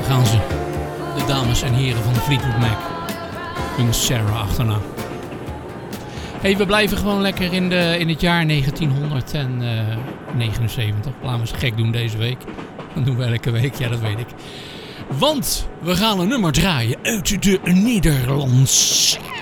gaan ze. De dames en heren van Fleetwood Mac. Hun Sarah achterna. Hey, we blijven gewoon lekker in het jaar 1979. Laten we eens gek doen deze week. Dat doen we elke week, ja dat weet ik. Want we gaan een nummer draaien uit de Nederlandse